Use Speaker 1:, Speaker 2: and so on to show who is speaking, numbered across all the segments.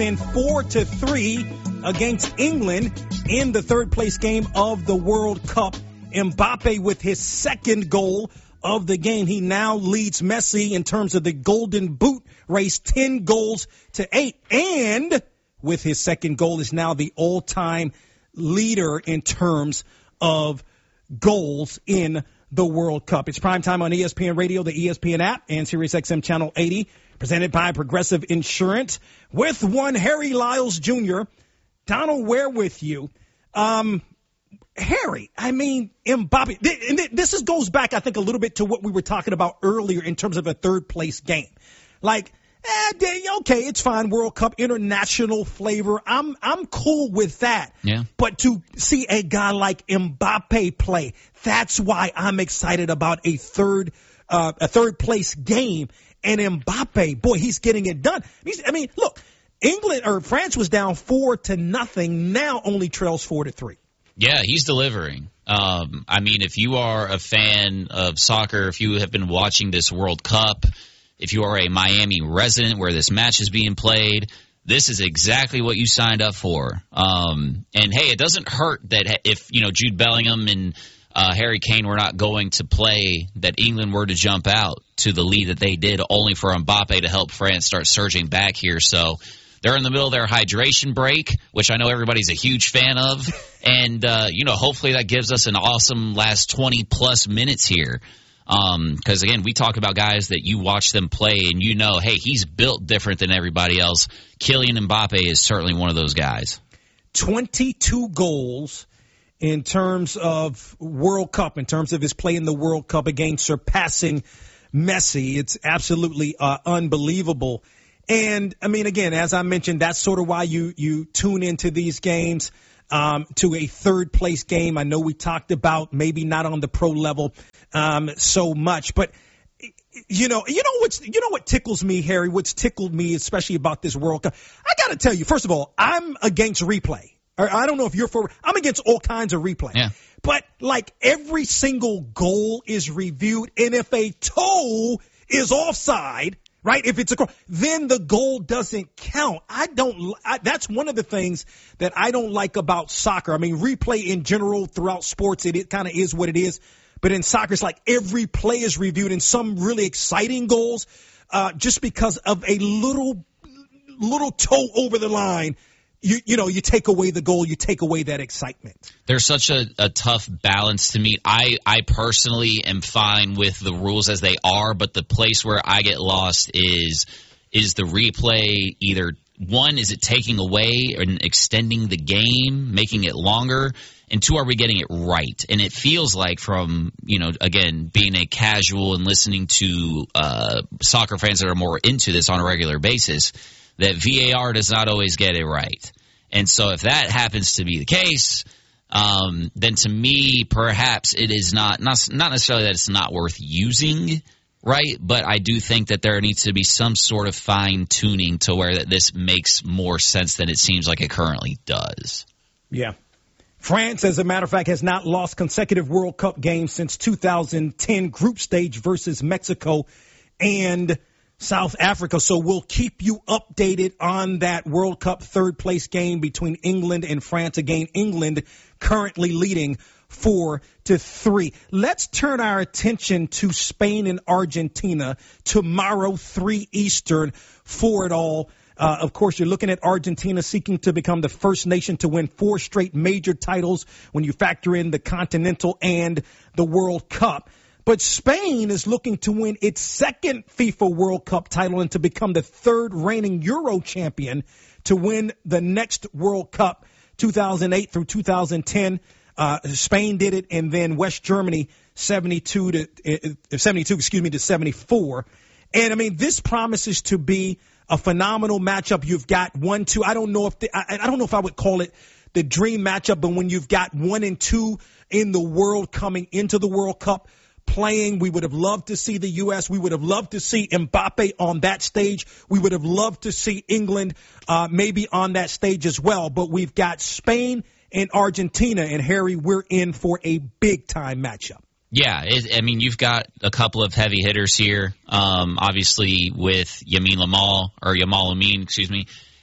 Speaker 1: in 4-3 against England in the third place game of the World Cup. Mbappe with his second goal of the game. He now leads Messi in terms of the Golden Boot race, 10 goals to 8. And with his second goal is now the all-time leader in terms of goals in the World Cup. It's primetime on ESPN Radio, the ESPN app, and SiriusXM Channel 80, presented by Progressive Insurance. With one Harry Lyles Jr., Donald Ware with you. Harry, I mean, Mbappe, this goes back, I think, a little bit to what we were talking about earlier in terms of a third-place game. Like, okay, it's fine, World Cup, international flavor. I'm cool with that.
Speaker 2: Yeah.
Speaker 1: But to see a guy like Mbappe play, that's why I'm excited about a third-place game. And Mbappe, boy, he's getting it done. Look, France was down 4-0. Now only trails 4-3.
Speaker 2: Yeah, he's delivering. If you are a fan of soccer, if you have been watching this World Cup, if you are a Miami resident where this match is being played, this is exactly what you signed up for. And, hey, it doesn't hurt that if, Jude Bellingham and Harry Kane were not going to play, that England were to jump out to the lead that they did, only for Mbappe to help France start surging back here. So they're in the middle of their hydration break, which I know everybody's a huge fan of. And, hopefully that gives us an awesome last 20-plus minutes here. Because, again, we talk about guys that you watch them play and hey, he's built different than everybody else. Kylian Mbappe is certainly one of those guys.
Speaker 1: 22 goals in terms of World Cup, in terms of his play in the World Cup, again, surpassing Messi. It's absolutely unbelievable. And, again, as I mentioned, that's sort of why you tune into these games, to a third-place game. I know we talked about maybe not on the pro level so much, but what tickles me, Harry, what's tickled me, especially about this World Cup, I got to tell you, first of all, I'm against replay. I don't know if you're for, I'm against all kinds of replay.
Speaker 2: Yeah.
Speaker 1: But, every single goal is reviewed, and if a toe is offside, right, if it's then the goal doesn't count. That's one of the things that I don't like about soccer. Replay in general throughout sports, it kind of is what it is. But in soccer, it's like every play is reviewed, and some really exciting goals, just because of a little toe over the line, you take away the goal, you take away that excitement.
Speaker 2: There's such a tough balance to me. I personally am fine with the rules as they are, but the place where I get lost is the replay either, one, is it taking away and extending the game, making it longer? And two, are we getting it right? And it feels like from, again, being a casual and listening to soccer fans that are more into this on a regular basis, that VAR does not always get it right. And so if that happens to be the case, then to me, perhaps it is not necessarily that it's not worth using, right? But I do think that there needs to be some sort of fine-tuning to where that this makes more sense than it seems like it currently does.
Speaker 1: Yeah. France, as a matter of fact, has not lost consecutive World Cup games since 2010 group stage versus Mexico and South Africa. So we'll keep you updated on that World Cup third place game between England and France. Again, England currently leading 4-3. Let's turn our attention to Spain and Argentina tomorrow, 3 Eastern, for it all. Of course, you're looking at Argentina seeking to become the first nation to win 4 straight major titles when you factor in the Continental and the World Cup. But Spain is looking to win its second FIFA World Cup title and to become the 3rd reigning Euro champion to win the next World Cup, 2008 through 2010. Spain did it, and then West Germany 72 to 74. And this promises to be a phenomenal matchup. You've got 1-2. I don't know if I would call it the dream matchup, but when you've got 1 and 2 in the world coming into the World Cup playing, we would have loved to see the U.S. We would have loved to see Mbappe on that stage. We would have loved to see England maybe on that stage as well. But we've got Spain and Argentina, and Harry, we're in for a big-time matchup.
Speaker 2: Yeah, you've got a couple of heavy hitters here, obviously with Yamal Amin,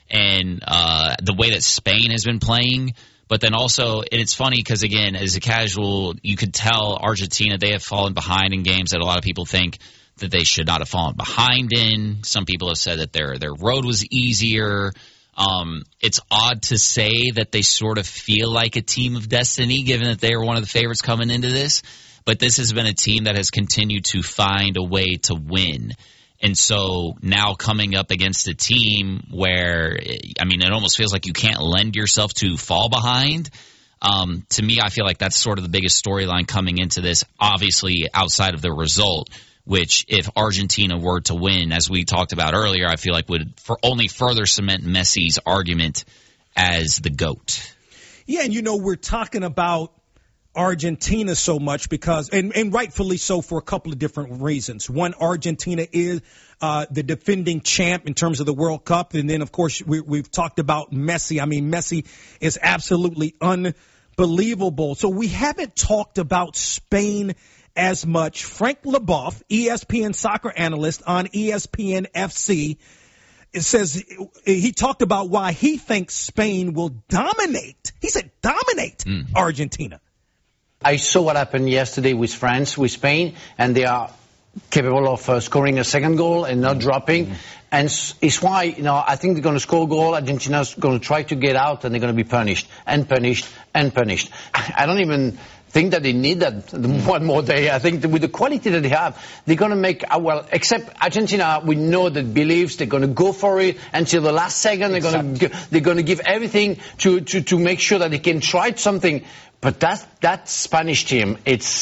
Speaker 2: and the way that Spain has been playing. But then also, and it's funny because, again, as a casual, you could tell Argentina, they have fallen behind in games that a lot of people think that they should not have fallen behind in. Some people have said that their road was easier. It's odd to say that they sort of feel like a team of destiny, given that they were one of the favorites coming into this. But this has been a team that has continued to find a way to win. And so now coming up against a team where, I mean, it almost feels like you can't lend yourself to fall behind. To me, I feel like that's sort of the biggest storyline coming into this, obviously outside of the result, which if Argentina were to win, as we talked about earlier, I feel like would only further cement Messi's argument as the GOAT.
Speaker 1: Yeah, and we're talking about Argentina so much because, and rightfully so, for a couple of different reasons. One, Argentina is the defending champ in terms of the World Cup. And then, of course, we've talked about Messi. I mean, Messi is absolutely unbelievable. So we haven't talked about Spain as much. Frank Leboeuf, ESPN soccer analyst on ESPN FC, it says he talked about why he thinks Spain will dominate. He said dominate Argentina.
Speaker 3: I saw what happened yesterday with France, with Spain, and they are capable of scoring a second goal and not dropping. And it's why, I think they're going to score a goal. Argentina's going to try to get out, and they're going to be punished and punished and punished. I don't even think that they need that one more day. I think that with the quality that they have, they're going to make, except Argentina, we know that believes they're going to go for it until the last second. They're going to give everything to make sure that they can try something. But that Spanish team,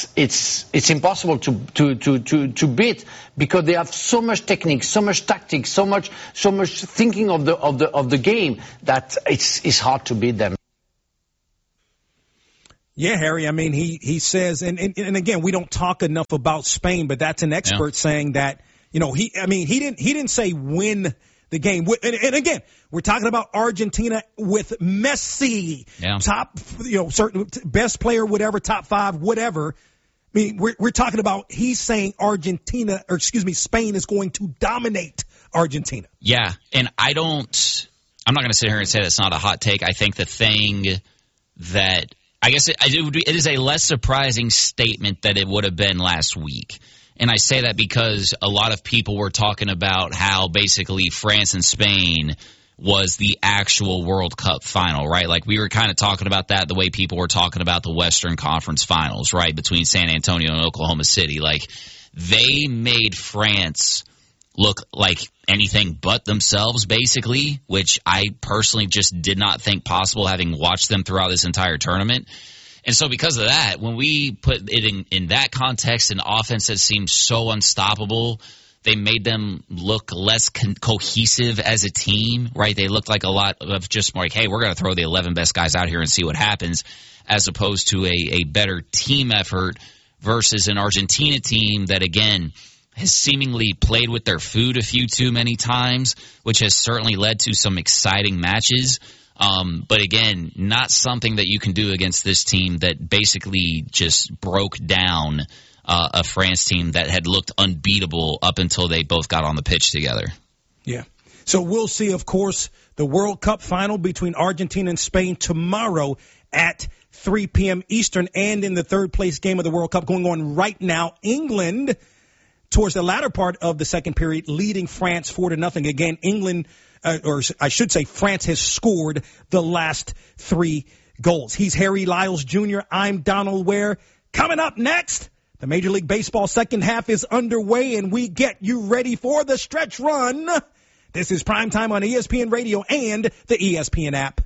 Speaker 3: it's impossible to beat because they have so much technique, so much tactics, so much thinking of the game that it's hard to beat them.
Speaker 1: Yeah, Harry. I mean, he says, and again, we don't talk enough about Spain, but that's an expert saying that he didn't say win the game. And again, we're talking about Argentina with Messi, top, certain best player, whatever, top 5, whatever. I mean, we're talking about, he's saying Spain is going to dominate Argentina.
Speaker 2: Yeah. And I'm not going to sit here and say that's not a hot take. I think the thing that, I guess it is a less surprising statement than it would have been last week. And I say that because a lot of people were talking about how basically France and Spain was the actual World Cup final, right? Like we were kind of talking about that the way people were talking about the Western Conference finals, right, between San Antonio and Oklahoma City. Like they made France look like anything but themselves, basically, which I personally just did not think possible having watched them throughout this entire tournament. And so because of that, when we put it in that context, an offense that seemed so unstoppable, they made them look less cohesive as a team, right? They looked like a lot of just like, hey, we're going to throw the 11 best guys out here and see what happens, as opposed to a better team effort versus an Argentina team that, again, has seemingly played with their food a few too many times, which has certainly led to some exciting matches. But again, not something that you can do against this team that basically just broke down a France team that had looked unbeatable up until they both got on the pitch together.
Speaker 1: Yeah. So we'll see, of course, the World Cup final between Argentina and Spain tomorrow at 3 p.m. Eastern, and in the third place game of the World Cup going on right now, England, towards the latter part of the second period, leading France 4-0. Again, England, or I should say France, has scored the last 3 goals. He's Harry Lyles Jr. I'm Donald Ware. Coming up next, the Major League Baseball second half is underway, and we get you ready for the stretch run. This is Primetime on ESPN Radio and the ESPN app.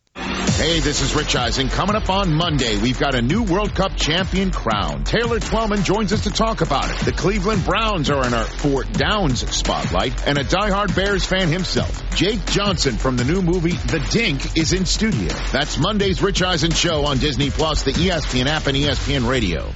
Speaker 4: Hey, this is Rich Eisen. Coming up on Monday, we've got a new World Cup champion crowned. Taylor Twellman joins us to talk about it. The Cleveland Browns are in our Fort Downs spotlight, and a diehard Bears fan himself, Jake Johnson from the new movie The Dink, is in studio. That's Monday's Rich Eisen Show on Disney+, the ESPN app, and ESPN Radio.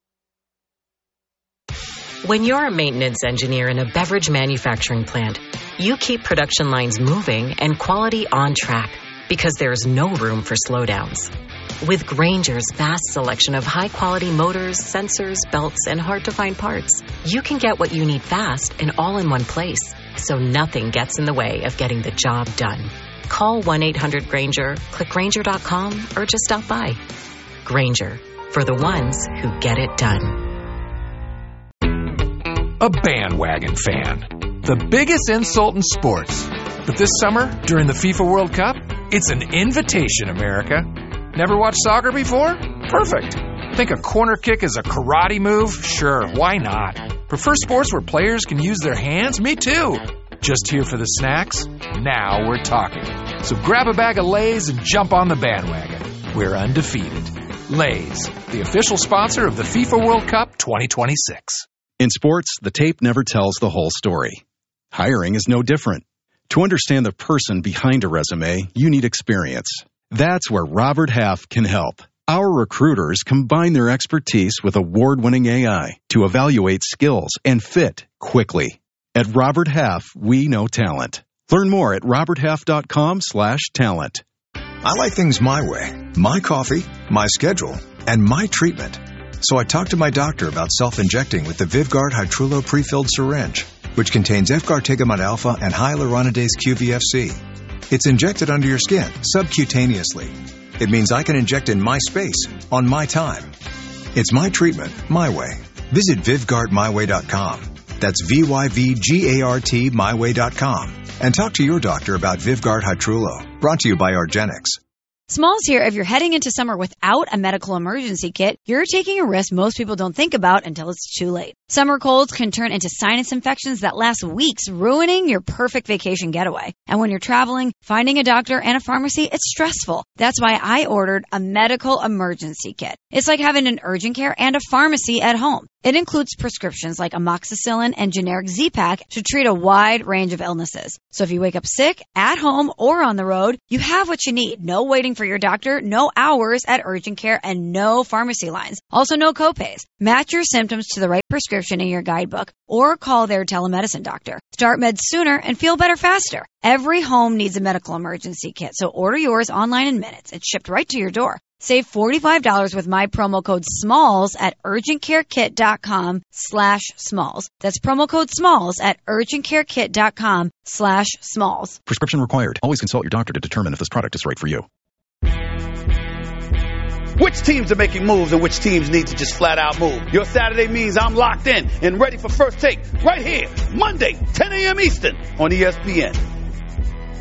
Speaker 5: When you're a maintenance engineer in a beverage manufacturing plant, you keep production lines moving and quality on track, because there's no room for slowdowns. With Grainger's vast selection of high-quality motors, sensors, belts, and hard-to-find parts, you can get what you need fast and all in one place, so nothing gets in the way of getting the job done. Call 1-800-GRANGER, click Grainger.com, or just stop by. Grainger, for the ones who get it done.
Speaker 6: A bandwagon fan. The biggest insult in sports. But this summer, during the FIFA World Cup, it's an invitation, America. Never watched soccer before? Perfect. Think a corner kick is a karate move? Sure, why not? Prefer sports where players can use their hands? Me too. Just here for the snacks? Now we're talking. So grab a bag of Lay's and jump on the bandwagon. We're undefeated. Lay's, the official sponsor of the FIFA World Cup 2026.
Speaker 7: In sports, the tape never tells the whole story. Hiring is no different. To understand the person behind a resume, you need experience. That's where Robert Half can help. Our recruiters combine their expertise with award-winning AI to evaluate skills and fit quickly. At Robert Half, we know talent. Learn more at roberthalf.com/talent.
Speaker 8: I like things my way. My coffee, my schedule, and my treatment. So I talked to my doctor about self-injecting with the Vyvgart Hytrulo pre-filled syringe, which contains efgartigimod alpha and hyaluronidase QVFC. It's injected under your skin, subcutaneously. It means I can inject in my space, on my time. It's my treatment, my way. Visit VyvgartMyWay.com. That's VYVGART MyWay.com. And talk to your doctor about Vyvgart Hytrulo. Brought to you by argenx.
Speaker 9: Smalls here. If you're heading into summer without a medical emergency kit, you're taking a risk most people don't think about until it's too late. Summer colds can turn into sinus infections that last weeks, ruining your perfect vacation getaway. And when you're traveling, finding a doctor and a pharmacy, it's stressful. That's why I ordered a medical emergency kit. It's like having an urgent care and a pharmacy at home. It includes prescriptions like amoxicillin and generic Z-Pak to treat a wide range of illnesses. So if you wake up sick, at home, or on the road, you have what you need. No waiting for your doctor, no hours at urgent care, and no pharmacy lines. Also no copays. Match your symptoms to the right prescription in your guidebook or call their telemedicine doctor. Start meds sooner and feel better faster. Every home needs a medical emergency kit, so order yours online in minutes. It's shipped right to your door. Save $45 with my promo code SMALLS at urgentcarekit.com/smalls. That's promo code SMALLS at urgentcarekit.com/smalls.
Speaker 7: Prescription required. Always consult your doctor to determine if this product is right for you.
Speaker 10: Which teams are making moves and which teams need to just flat out move? Your Saturday means I'm locked in and ready for First Take right here, Monday, 10 a.m. Eastern on ESPN.